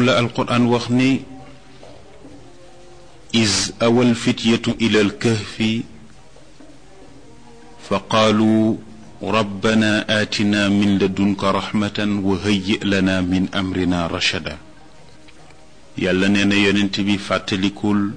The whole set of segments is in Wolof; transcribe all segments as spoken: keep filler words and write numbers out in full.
moom la alquran wax ni iz awal fityatu ila alkahfi fa qaalu rabbana aatina min ladunka rahmatan wa hayyi lana min amrina rachada. yàlla nee na yonent bi fàttalikul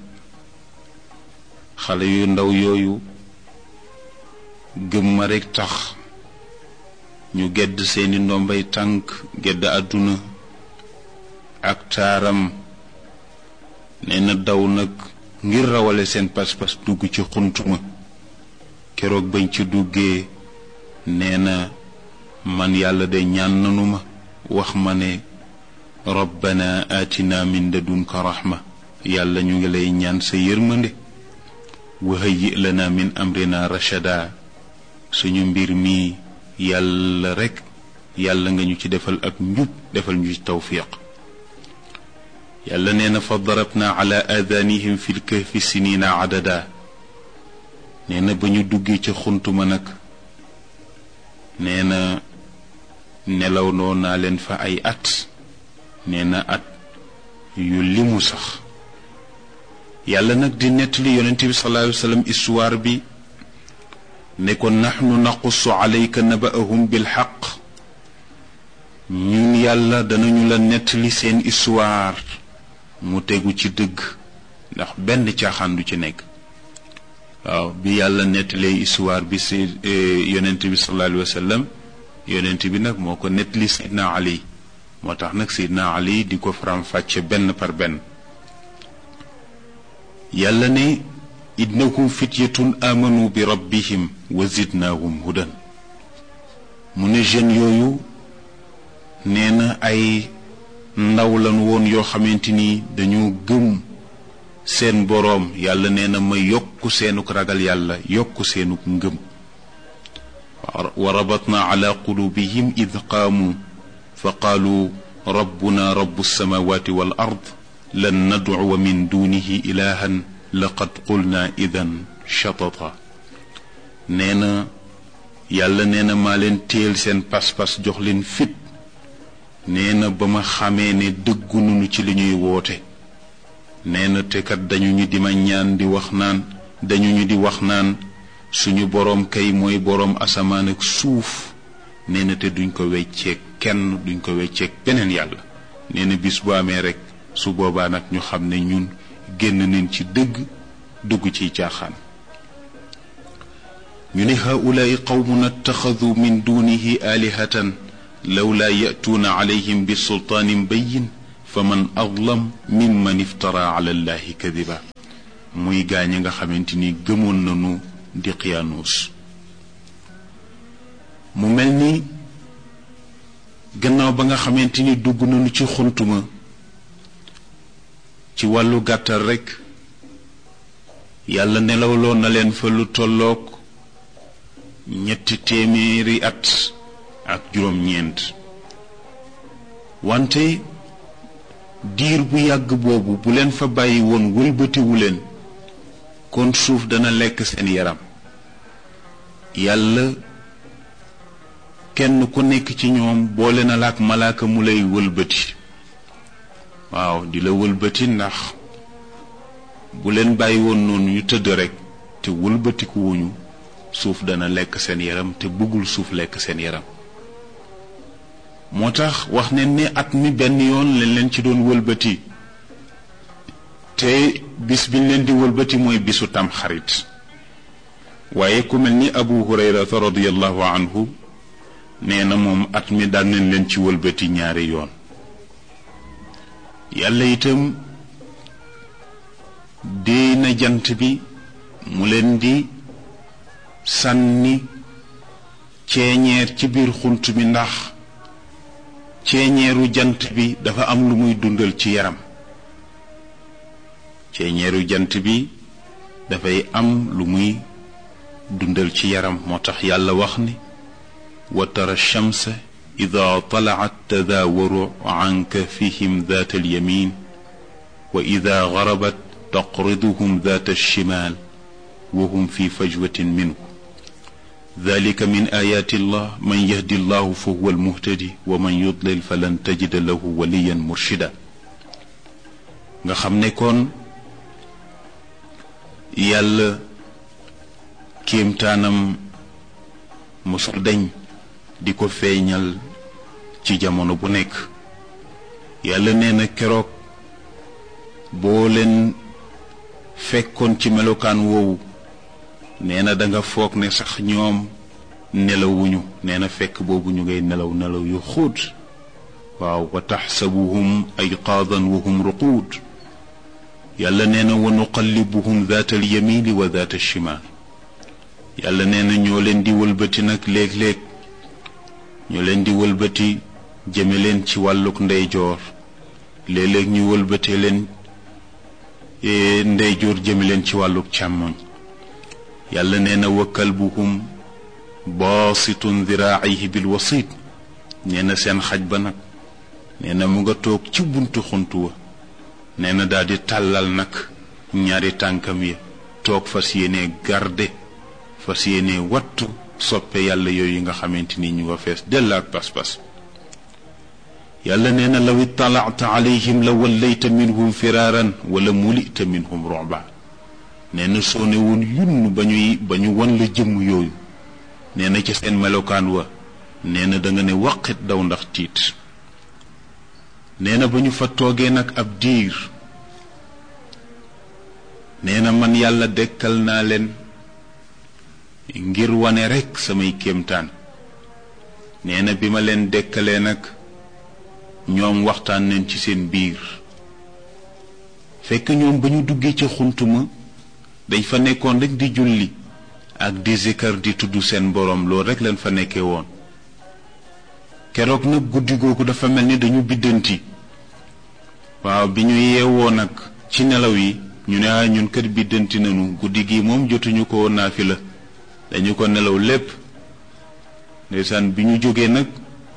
xale yu ndaw yooyu gëm ma rekk tax ñu gedd seeni ndombay tànk gedd àdduna ak taaram nee na daw nag ngir rawale seen pas-pas dugg ci xuntuma. keroog bañ ci duggee nee na man yàlla de ñaan nanu ma wax ma ne rabbana aatina min ladunka rahma, yàlla ñu ngi lay ñaan sa yërmande, wa hayyi lana min amrina rachada, suñu mbir mi yàlla rekk yàlla nga ñu ci defal ak njub, defal ñu ci tawfiq. yàlla nee na fa darabna ala aadanihim fi lkahfi sinina adada. nee na ba ñu duggee ca xuntuma nag nee na nelaw noo naa leen fa ay at, nee na at yu limu sax. yàlla nag di nettali yonent bi sallallahu alayhi wa sallam histoire bi ne ko naxnu naqussu alayka naba'ahum bilxaq, ñun yàlla danañu la nettali seen histoire mu tegu ci dëgg, ndax benn caaxaan du ci nekk. waaw bi yàlla nettalee histoire bi si yonent bi sallallahu alayhi wa sallam, yonent bi nag moo ko nettali Seydina Ali, moo tax nag Seydina Ali di ko faram-fàcce benn par benn. yàlla ne innahum fityatun amanu bi rabbihim wa zidnaahum hudan. mu ne jeunes yooyu nee na ay ndaw lan woon yoo xamante ni dañoo gëm seen boroom. yàlla nee na ma yokku seenuk ragal yàlla, yokku seenuk ngëm. wa rabatna ala qulubihim id qaamu fa qaalu rabbuna rabbu samawati wal ard lan nad'uwa min dunihi ilahan laqad qulna idan shatata. nee na yàlla nee na maa leen téel seen pas-pas, jox leen fit. nee na ba ma xamee ne dëggu nunu ci li ñuy woote. nee na te kat dañu ñu di ma ñaan di wax naan dañu ñu di wax naan suñu boroom kay mooy boroom asamaan ak suuf. nee na te duñ ko wecceeg kenn, duñ ko wecceeg beneen yàlla. nee na bis bu amee rek su boobaa nag ñu xam ne ñun génn nañ ci dëgg dugg ciy caaxaan. ñu ne haulaai qawmun attaxadu min dunihi alihatan lawlaa ya'tuuna alayhim bi sultaanin bayyin fa man adlam mimman iftara ala allahi kadiba. muy gaañ nga xamante ni gëmoon nañu di Qiyaanuus. mu mel ni gannaaw ba nga xamante ni dugg nañu ci xuntuma, ci wàllu gàttal rekk yàlla nelawloo na leen fa lu tolloog ñetti téeméeri at ak juróom-ñeent. wante diir bu yàgg boobu bu leen fa bàyyi woon wëlbatiwu leen, kon suuf dana lekk seen yaram. yàlla kenn ku nekk ci ñoom boole na la ak malaaka mu lay wëlbati. waaw di la wëlbati, ndax bu leen bàyyi woon noonu ñu tëdd rekk te wëlbatiku wuñu, suuf dana lekk seen yaram te bëggul suuf lekk seen yaram. moo tax wax ne ne at mi benn yoon lañ leen ci doon wëlbati, te bis biñ leen di wëlbati mooy bisu tam xarit. waaye ku mel ni Abu Hurayrata radiyallahu anhu nee na moom at mi daan nañ leen ci wëlbati ñaari yoon. yàlla itam déey na jant bi mu leen di sànni ceeñeer ci biir xunt bi, ndax ceeñeeru jant bi dafa am lu muy dundal ci yaram. ceeñeeru jant bi dafay am lu muy dundal ci yaram. moo tax yàlla wax ni wa tara shamsa ida talaat tadaawaru an kafihim daat alyamin wa ida garabat taqriduhum daat alchimal wa hum fi fajwatin minhu dalika min ayaati llah man yahdi llahu fa huwa almuhtadi wa man yudlil falan tajida lahu waliyan murshida. nga xam ne kon yàlla kéemtaanam mosul dañ di ko feeñal ci jamono bu nekk. yàlla nee na keroog boo leen fekkoon ci melokaan woowu nee na danga foog ne sax ñoom nelawuñu nee na fekk boobu ñu ngay nelaw nelaw yu xóot. waaw wa taxsabuhum ayqaadan wa hum ruquud. yàlla nee na wa nuqallibuhum daata alyamini wa daata alchimaal. yàlla nee na ñoo leen di wëlbati nag léeg-léeg ñoo leen di wëlbati jëme leen ci wàlluk ndeyjoor léeg-léeg ñu wëlbatee leen ndeyjoor jëme leen ci wàlluk càmmoñ. yàlla nee na wa kalbuhum baasitun diraacihi bilwasit. nee na seen xaj ba nag nee na mu nga toog ci buntu xuntu wa nee na daal di tàllal nag ñaari tànkam ya toog fas yéene garde fas yéene wattu soppe yàlla yooyu nga xamante ni ñu nga fees dell ak pas-pas. yàlla nee na law italacta alayhim la wallayta minhum firaaran wala mulita minhum ruba. nee na soo ne woon yunn ba ñuy ba ñu wan la jëmm yooyu nee na ci seen melokaan wa nee na da nga ne waqit daw ndax tiit. nee na ba ñu fa toogee nag ab diir nee na man yàlla dekkal naa leen ngir wane rekk samay kéemtaan. nee na bi ma leen dekkalee nag ñoom waxtaan nañ ci seen biir fekk ñoom ba ñu duggee ca xuntuma dañ fa nekkoon rekk di julli ak di zikar di tudd seen boroom loolu rekk leen fa nekkee woon. keroog nag guddi googu dafa mel ni dañu biddanti. waaw bi ñu yeewoo nag ci nelaw yi ñu ne ah ñun kër biddanti nañu guddi gi moom jotuñu ko naafila dañu ko nelaw lépp. ndeysaan bi ñu jógee nag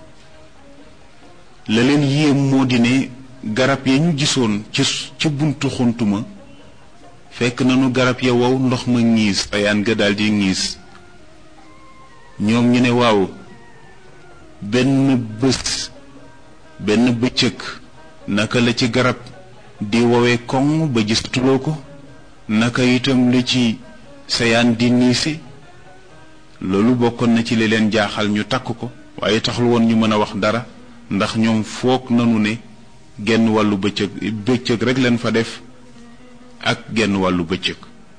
la leen yéem moo di ne garab ya ñu gisoon ci ci buntu xuntuma fekk nañu garab ya wow ndox ma ñiis ayaan ga daldi ñiis. ñoom ñu ne waaw benn bés benn bëccëg naka la ci garab di wowe koŋ ba gisatuloo ko naka itam la ci sayaan di niise. loolu bokkoon na ci li leen jaaxal ñu takk ko waaye taxul woon ñu mën a wax dara ndax ñoom foog nanu ne genn wàllu bëccëg bëccëg rekk leen fa def ak genn wàllu bëccëg.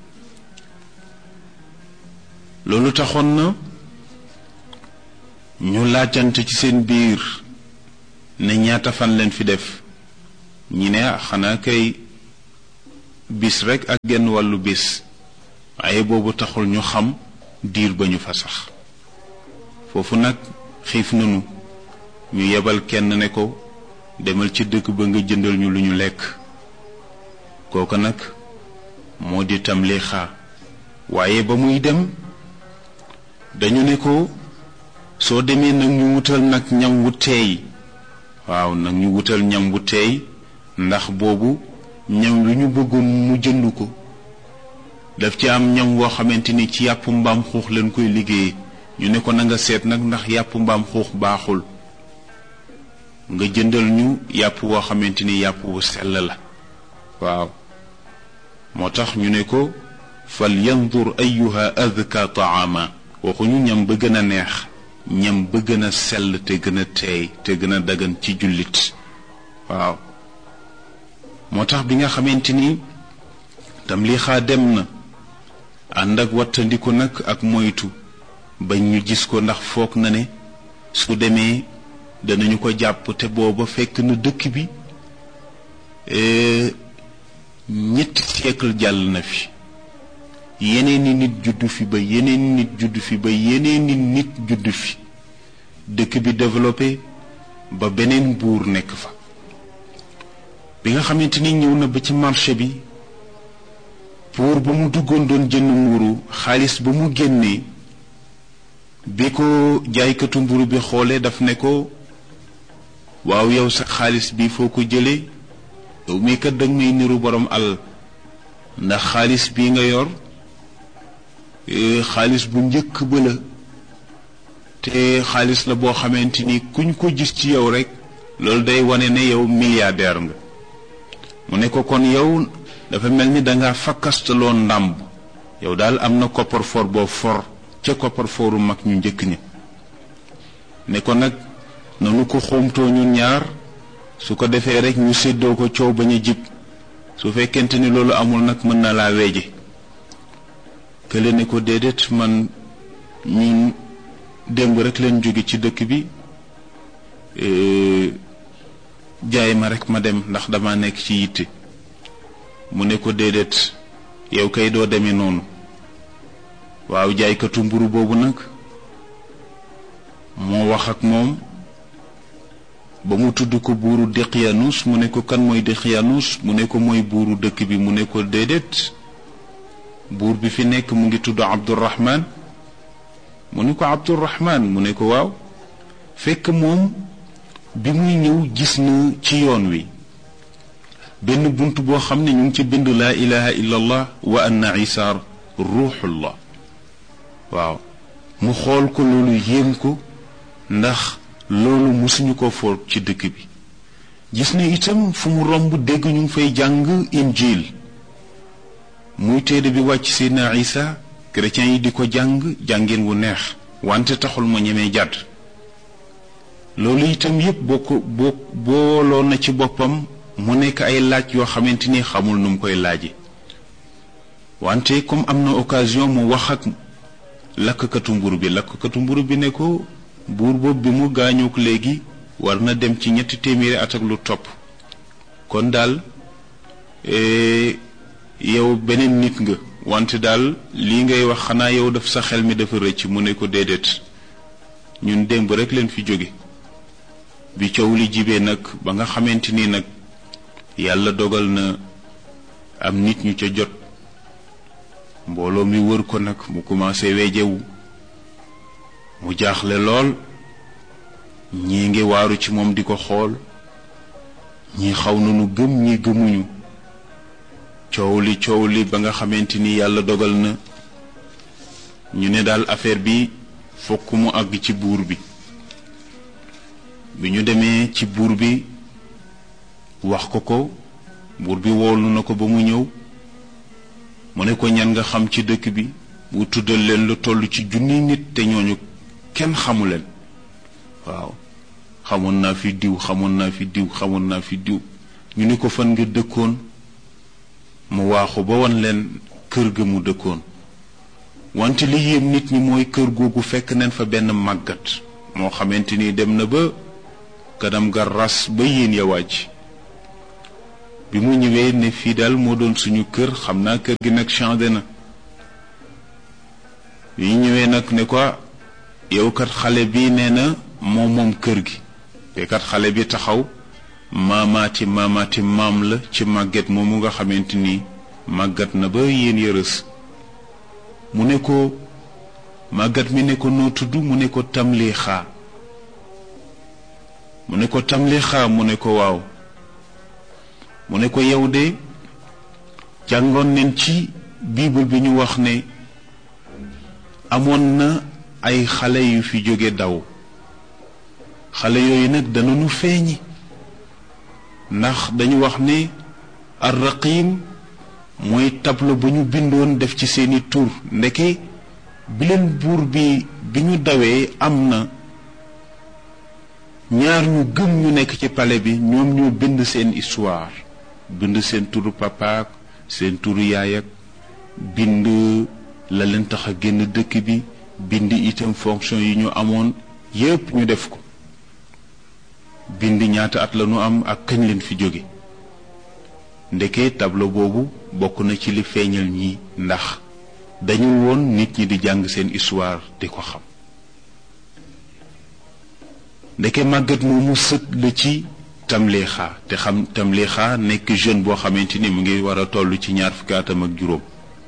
loolu taxoon na ñu laajante ci seen biir ne ñaata fan leen fi def. ñi ne xanaa kay bis rekk ak genn wàllu bis waaye boobu taxul ñu xam diir ba ñu fa sax. foofu nag xiif nanu ñu yebal kenn ne ko demal ci dëkk ba nga jëndal ñu lu ñu lekk. kooku nag moo di Tamlixa. waaye ba muy dem dañu ne ko soo demee nag ñu wutal nag ñam wu teey. waaw nag ñu wutal ñam wu teey ndax boobu ñam lu ñu bëggoon mu jënd ko daf ci am ñam woo xamante ni ci yàpp mbaam xuux leen koy liggéeye. ñu ne ko na nga seet nag ndax yàpp mbaam xuux baaxul nga jëndal ñu yàpp woo xamante ni yàpp wu sell la. waaw moo tax ñu ne ko fal yandur ayyuha azka taama. waxuñu ñam ba gën a neex ñam ba gën a sell te gën a teey te gën a dagan ci jullit. waaw moo tax bi nga xamante ni Tamlixa dem na ànd ak wattandiku nag ak moytu bañ ñu gis ko ndax foog na ne su demee danañu ko jàpp te booba fekk na dëkk bi ñetti siècle jàll na fi. yeneeni nit juddu fi ba yeneen nit juddu fi ba yeneeni nit juddu fi dëkk bi développé ba beneen buur nekk fa. bi nga xamante ni ñëw na ba ci marché bi pour ba mu duggoon doon jënd mburu xaalis ba mu génnee bi ko jaaykatu mburu bi xoolee daf ne ko waaw yow sa xaalis bi foo ko jëlee yow mii kat danga may niru borom alal ndax xaalis bii nga yor xaalis bu njëkk ba la te xaalis la boo xamante ni kuñ ko gis ci yow rek loolu day wane ne yow milliardaire nga. mu ne ko kon yow dafa mel ni dangaa fakkastaloo ndàmb yow daal am na coffre-fort boo for ca coffre-fortu mag ñu njëkk ña ne ko nag nanu ko xóomtoo ñun ñaar su ko defee rek ñu séddoo ko coow bañ a jib su fekkente ni loolu amul nag mën na laa weeje kële ne ko déedéet man ñun démb rek leen jóge ci dëkk bi jaay ma rek ma dem ndax dama nekk ci yitte mu ne ko déedéet yow kay doo demee noonu waaw jaaykatu mburu boobu nag moo wax ak moom ba mu tudd ko buuru Daqyaanus mu ne ko kan mooy Daqyaanus mu ne ko mooy buuru dëkk bi mu ne ko déedéet buur bi fi nekk mu ngi tudd Abdurrahman mu ne ko Abdurrahman mu ne ko waaw fekk moom bi muy ñëw gis na ci yoon wi benn bunt boo xam ne ñu ngi ci bind laa ilaha illa allah wa anna isa ruuxullah waaw mu xool ko loolu yéem ko ndax loolu musuñu ko foog ci dëkk bi gis na itam fu mu romb dégg ñu ngi fay jàng injil muy téere bi wàcc Seydina Isa chrétiens yi di ko jàng jàngeen wu neex wante taxul ma ñemee jàdd loolu itam yépp boo ko boo booloo na ci boppam mu nekk ay laaj yoo xamante ni xamul nu mu koy laaje wante comme am na occasion mu wax ak lakkatu mburu bi lakkatu mburu bi ne ko buur boobu bi mu gaañook léegi war na dem ci ñetti téeméeri at ak lu topp kon daal yow beneen nit nga wante daal lii ngay wax xanaa yow daf sa xel mi dafa rëcc mu ne ko déedéet ñun démb rek leen fi jóge bi coow li jibee nag ba nga xamante ni nag yàlla dogal na am nit ñu ca jot mbooloo mi wër ko nag mu commencé weejewu mu jaaxle lool ñii ngi waaru ci moom di ko xool ñii xaw nañu gëm ñii gëmuñu coow li coow li ba nga xamante ni yàlla dogal na ñu ne daal affaire bi fokk mu àgg ci buur bi bi ñu demee ci buur bi wax ko ko buur bi woolu na ko ba mu ñëw mu ne ko ñan nga xam ci dëkk bi bu tuddal leen lu toll ci junni nit te ñooñu kenn xamu leen waaw xamoon naa fi diw xamoon naa fi diw xamoon naa fi diw ñu ni ko fan nga dëkkoon mu waaxu ba wan leen kër ga mu dëkkoon wante li yéem nit ñi mooy kër googu fekk nañ fa benn màggat moo xamante ni dem na ba kanam ga ras ba yéen ya wàcc bi mu ñëwee ne fii daal moo doon suñu kër xam naa kër gi nag changé na bi ñu ñëwee nag ne ko yow kat xale bi nee na moom moom kër gi te kat xale bi taxaw maamaati maamaati maam la ci màgget moomu nga xamante ni màggat na ba yéen yërës mu ne ko màggat mi ne ko noo tudd mu ne ko Tamlixa mu ne ko Tamlixa mu ne ko waaw mu ne ko yow de jàngoon nañ ci bible bi ñu wax ne amoon na ay xale yu fi jóge daw xale yooyu nag danañu feeñi ndax dañu wax ne ar-raqim mooy tableau ba ñu bindoon def ci seeni tur ndeke bi leen buur bi bi ñu dawee am na ñaar ñu gëm ñu nekk ci palais bi ñoom ñoo bind seen histoire bind seen turu papa seen turu yaay ak bind la leen tax a génn dëkk bi bind itam fonction yi ñu amoon yépp ñu def ko bind ñaata at la ñu am ak kañ leen fi jóge ndeke tableau boobu bokk na ci li feeñal ñi ndax dañu woon nit ñi di jàng seen histoire di ko xam ndeke màggat moomu sët la ci Tamlixa te xam Tamlixa nekk jeune boo xamante ni mu ngi war a toll ci ñaar fukki atam ak juróom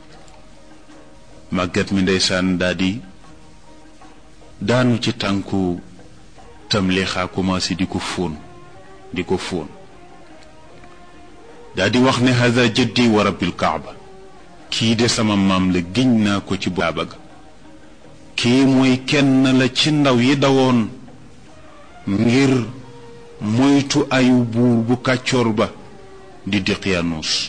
màggat mi ndeysaan daldi daanu ci tànku Tamlixa commencé di ko fóon di ko fóon daldi wax ne hada jaddi wa rabbil kaaba kii de sama maam la giñ naa ko ci baaba ga kii mooy kenn la ci ndaw yi dawoon ngir moytu ayu buur bu kàccoor ba di Diqyaanus.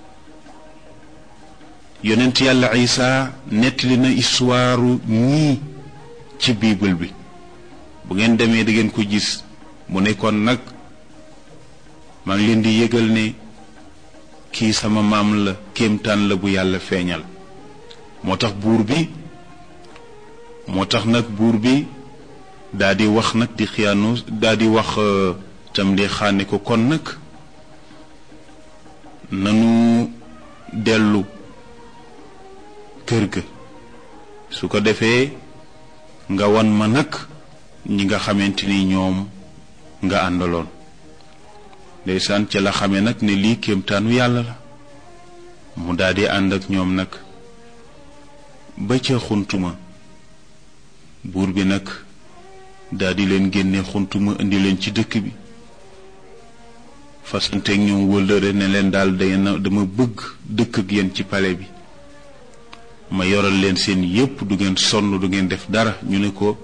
yonent yàlla Isa nettali na histoire ñii ci bible bi, bu ngeen demee da ngeen ko gis. mu nekkoon nag maa ngi leen di yëgal ne kii sama maam la, kéemtaan la bu yàlla feeñal. moo tax buur bi moo tax nag buur bi daa di wax nag di Diqyaanus daa di wax tam di xaane ko kon nag nanu dellu kër ga, su ko defee nga wan ma nag ñi nga xamante ni ñoom nga àndaloon. ndeysaan ca la xamee nag ne lii kéemtaanu yàlla la. mu daldi ànd ak ñoom nag ba ca xuntuma. buur bi nag daldi leen génne xuntuma indi leen ci dëkk bi, fasanteeg ñoom wëllëre ne leen daal dama bëgg dëkk ak yéen ci palais bi, ma yoral leen seen yépp, du ngeen sonn, du ngeen def dara. ñu ne ko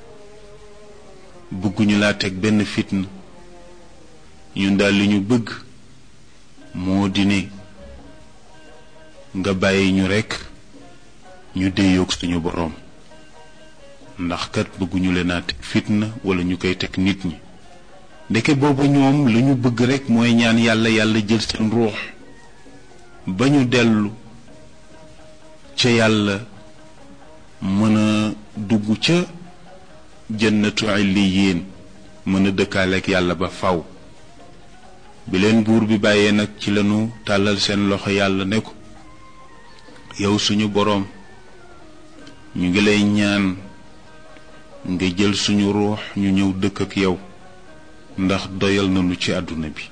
bëgguñu laa teg benn fitna, ñun daal li ñu bëgg moo di ne nga bàyyi ñu rekk ñu déyoog suñu boroom, ndax kat bëgguñu leen a teg fitna walla ñu koy teg nit ñi. ndeke boobu ñoom lu ñu bëgg rekk mooy ñaan yàlla yàlla jël seen ruux ba ñu dellu ca yàlla, mën a dugg ca jannatu illiyin, mën a dëkkaaleek yàlla ba faw. bi leen buur bi bàyyee nag ci lañu tàllal seen loxo yàlla ne ko, yow suñu boroom, ñu ngi lay ñaan nga jël suñu ruux ñu ñëw dëkk ak yow, ndax doyal nañu ci àdduna bi.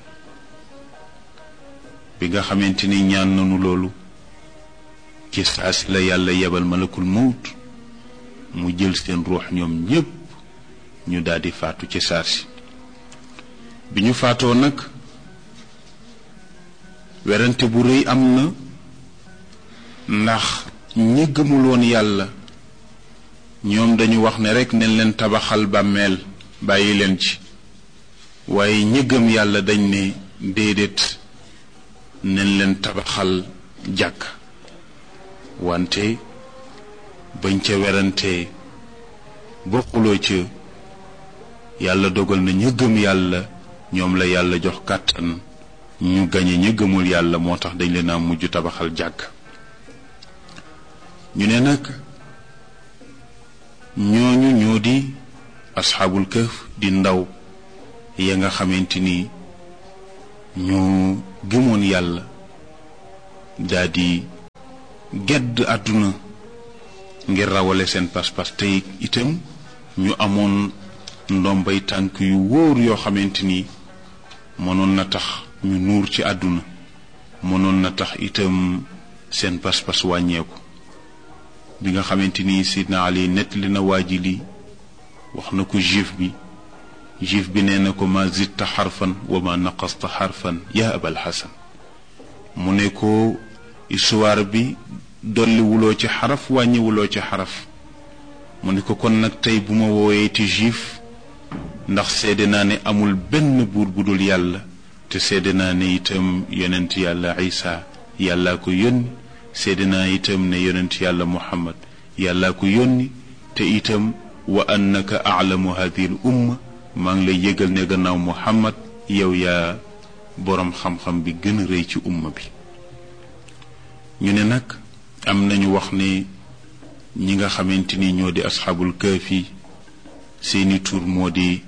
bi nga xamante ni ñaan nañu loolu, ci saasi la yàlla yebal malakul mawt mu jël seen ruux ñoom ñépp, ñu daldi faatu ci saasi. bi ñu faatoo nag werante bu rëy am na, ndax ñi gëmul woon yàlla ñoom dañu wax ne rekk nañ leen tabaxal bàmmeel bàyyi leen ci, waaye ñi gëm yàlla dañ ne déedéet, nañ leen tabaxal jàkk. wante bañ ca werante ba xuloo ca, yàlla dogal na ña gëm yàlla ñoom la yàlla jox kàttan ñu gañe ña gëmul yàlla, moo tax dañ leen a mujj tabaxal jàkk. ñu ne nag ñooñu ñoo di asxaabul kahf, di ndaw ya nga xamante ni ñu gëmoon yàlla daldi gedd àdduna ngir rawale seen pas-pas, tey itam ñu amoon ndombay tànk yu wóor yoo xamante ni mënoon na tax ñu nuur ci àdduna, mënoon na tax itam seen pas-pas wàññeeku. bi nga xamante ni Sidna Ali nettali na waaji li wax na ko juif bi, juif bi nee na ko ma zidta xarfan wa ma naqasta xarfan ya abal xasan. mu ne ko histoire bi dolliwuloo ci xaraf, wàññiwuloo ci xaraf. mu ne ko kon nag tey bu ma wooyee ti juif, ndax seede naa ne amul benn buur bu dul yàlla, te seede naa ne itam yonent yàlla Isa yàllaa ko yónni, seede naa itam ne yonent yàlla Muhammad yàllaa ko yónni, te itam wa annaka a'lamu hadhihi al umma, maa ngi lay yëgal ne gannaaw Muhammad yow yaa boroom xam-xam bi gën a rëy ci umma bi. ñu ne nag am nañu wax ne ñi nga xamante ni ñoo di asxaabul kahfi seeni tur moo di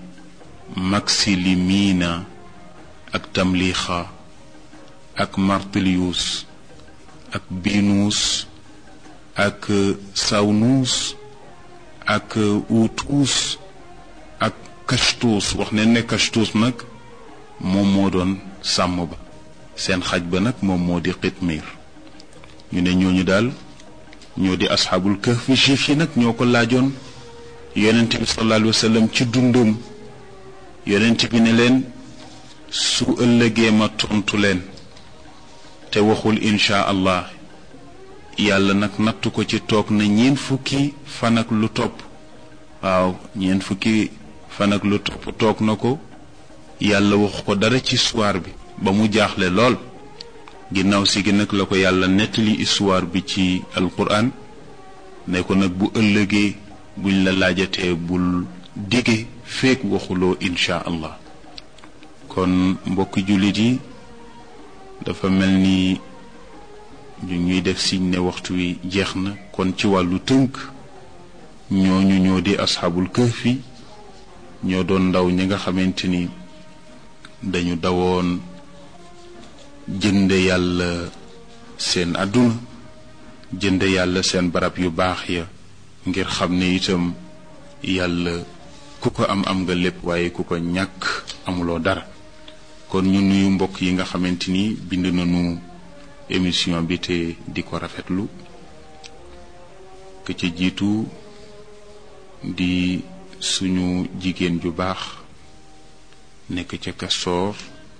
Maxilimiina ak Tamlixa ak Martilius ak Binuus ak Sawnuus ak Utuus ak Kashtuus. wax ne ne Kashtuus nag moom moo doon sàmm ba, seen xaj ba nag moom moo di Xitmiir. ñu ne ñooñu daal ñoo di asxaabul kahfi. juif yi nag ñoo ko laajoon yonent bi sallallahu alayhi wa sallam ci dundum. yonent bi ne leen su ëllëgee ma tontu leen, te waxul insha allah. yàlla nag nattu ko ci toog na ñeent fukki fan ak lu topp. waaw ñeent fukki fan ak lu topp toog na ko. yàlla waxu ko dara ci soir bi, ba mu jaaxle lool ginnaaw si gi nag la ko yàlla nettali histoire bi ci alquran ne ko nag bu ëllëgee buñ la laajatee bul dige feek waxuloo insha allah. kon mbokki jullit yi dafa mel ni ñu ñuy def signe ne waxtu wi jeex na. kon ci wàllu tënk ñooñu ñoo di asxaabul kahfi ñoo doon ndaw ñi nga xamante ni dañu dawoon jënde yàlla seen àdduna jënde yàlla seen barab yu baax ya ngir xam ne itam yàlla ku ko am am nga lépp waaye ku ko ñàkk amuloo dara. kon ñu nuyu mbokk yi nga xamante ni bind nañu émission bi te di ko rafetlu ke ci jiitu di suñu jigéen ju baax nekk ca Castor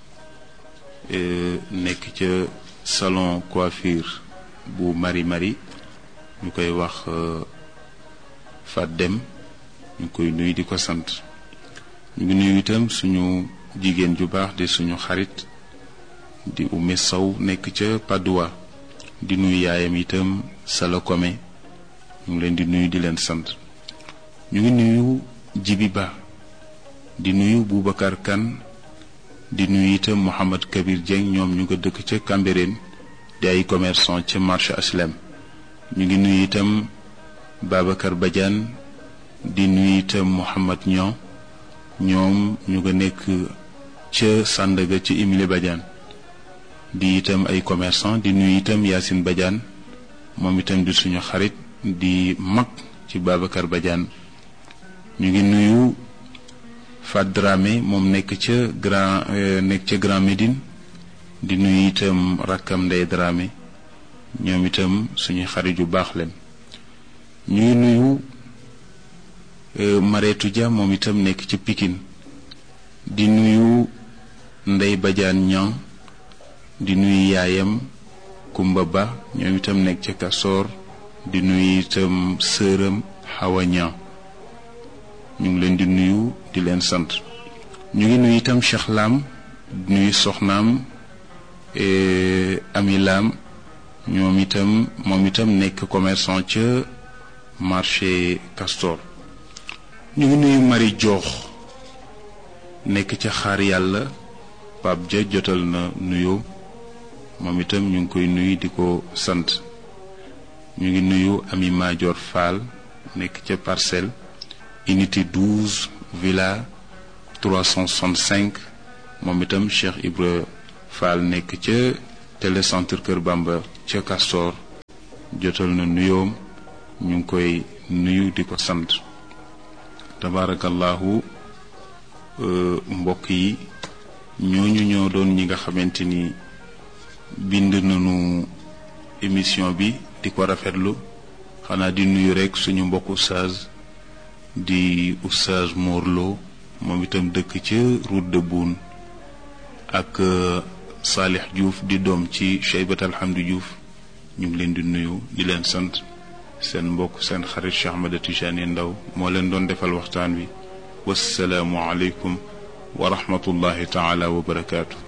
nekk ca salon coiffure bu Mari Mari ñu koy wax Fat Dem ñu koy nuyu di ko sant. ñu ngi nuyu itam suñu jigéen ju baax di suñu xarit di Oumy Sow nekk ca Padoua di nuyu yaayam itam Sala Kome ñu ngi leen di nuyu di leen sant. ñu ngi nuyu Jibi Ba di nuyu Boubacar Kane di nuyu itam Mouhamad Kabir Dieng ñoom ñu nga dëkk ca Cambérène di ay commerçant ca marché Aslem. ñu ngi nuyu itam Babacar Badiane di nuyu itam Mouhamad Niang ñoom ñu nga nekk ca Sandaga ci Émile Badiane di itam ay commerçant. di nuyu itam Yacine Badiane moom itam di suñu xarit di mag ci Babacar Badiane. ñu ngi nuyu Fat Dramé moom nekk ca Grand nekk ca Grand Médine di nuyu itam rakkam Ndey Dramé ñoom itam suñu xarit yu baax leen. ñu ngi nuyu Mareetu Dia moom itam nekk ci Pikine di nuyu Ndey Badiane Niang di nuyu yaayam Kumba Ba ñoom itam nekk ca Castor di nuyu itam sëram Hawa Niang ñu ngi leen di nuyu di leen sant. ñu ngi nuyu itam Cheikh Lam di nuyu soxnaam Ami Lam ñoom itam moom itam nekk commerçant ca marché Castor. ñu ngi nuyu Marie Joox nekk ca Xaar Yàlla Pape Dia jotal na nuyoo moom itam ñu ngi koy nuyu di ko sant. ñu ngi nuyu Ami Madior Fall nekk ca Parcelles unité douze villa trois cent soixante-cinq moom itam Cheikh Ibra Fall nekk ca télécentre Kër Bamba ca Castor jotal na nuyoom ñu ngi koy nuyu di ko sant. tabarakallahu mbokk yi ñooñu ñoo doon ñi nga xamante ni bind nañu émission bi di ko rafetlu. xanaa di nuyu rek suñu mbokk oustaz di oustaz Morlo moom itam dëkk ca route de Boune ak Salih Diouf di doom ci Cheybat Alhamdu Diouf ñu ngi leen di nuyu di leen sant. seen mbokk seen xarit Cheikh Ahmed Tijani Ndaw moo leen doon defal waxtaan wi. wassalaamu aleykum wa rahmatullahi taala wa barakaatu.